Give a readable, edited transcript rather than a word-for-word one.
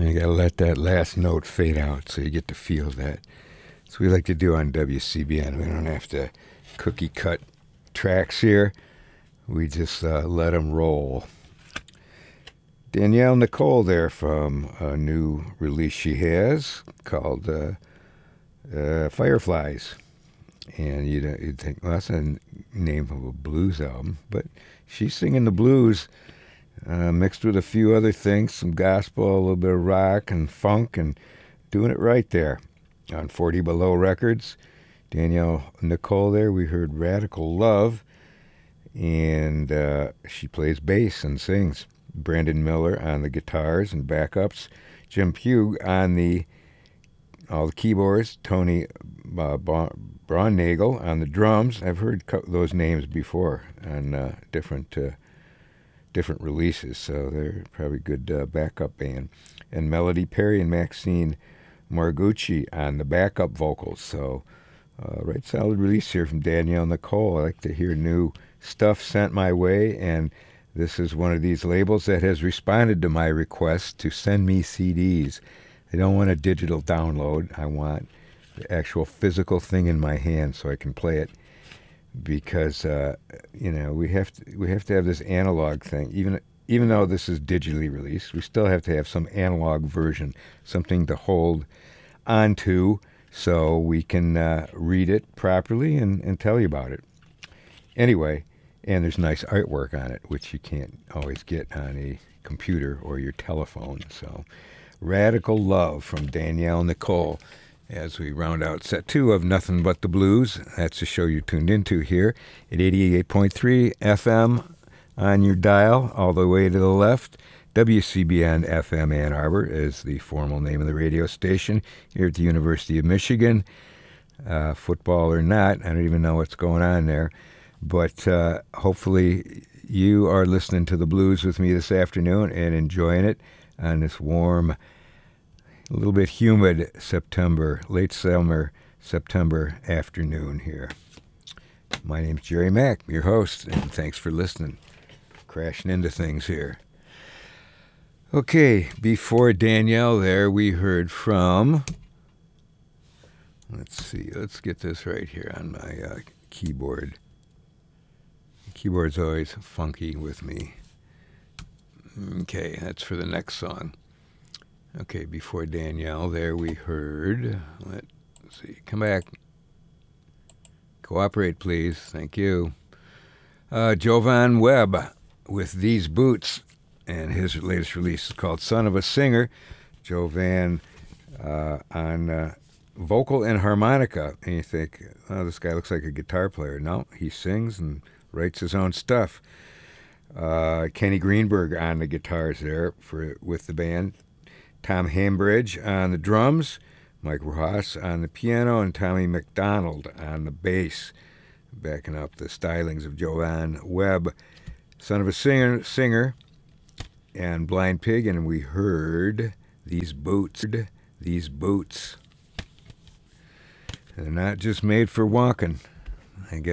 you got to let that last note fade out so you get to feel that. So we like to do on WCBN. We don't have to cookie cut tracks here. We just let them roll. Danielle Nicole there from a new release she has called Fireflies. And you'd think, well, that's a name of a blues album. But she's singing the blues mixed with a few other things, some gospel, a little bit of rock and funk, and doing it right there. On 40 Below Records, Danielle Nicole there, we heard Radical Love, and she plays bass and sings. Brandon Miller on the guitars and backups, Jim Pugh on all the keyboards, Tony Braunagel on the drums. I've heard those names before on different releases, so they're probably a good backup band. And Melody Perry and Maxine Morgucci on the backup vocals. So, right, solid release here from Danielle Nicole. I like to hear new stuff sent my way, and this is one of these labels that has responded to my request to send me CDs. I don't want a digital download. I want the actual physical thing in my hand so I can play it. Because we have to have this analog thing. Even though this is digitally released, we still have to have some analog version, something to hold onto so we can read it properly and tell you about it. Anyway, and there's nice artwork on it, which you can't always get on a computer or your telephone. So, Radical Love from Danielle Nicole. As we round out set 2 of Nothing But the Blues. That's the show you're tuned into here at 88.3 FM on your dial, all the way to the left. WCBN FM Ann Arbor is the formal name of the radio station here at the University of Michigan. Football or not, I don't even know what's going on there. But hopefully you are listening to the blues with me this afternoon and enjoying it on this warm, a little bit humid late summer, September afternoon here. My name's Jerry Mack, your host, and thanks for listening. Crashing into things here. Okay, before Danielle there, we heard from, let's get this right here on my keyboard. The keyboard's always funky with me. Okay, that's for the next song. Okay, before Danielle, there we heard, let's see, come back. Cooperate, please. Thank you. Jovan Webb with These Boots, and his latest release is called Son of a Singer. Jovan on vocal and harmonica. And you think, oh, this guy looks like a guitar player. No, he sings and writes his own stuff. Kenny Greenberg on the guitars there with the band. Tom Hambridge on the drums, Mike Rojas on the piano, and Tommy McDonald on the bass, backing up the stylings of Jovan Webb, Son of a Singer, and Blind Pig, and we heard These Boots. They're not just made for walking. I guess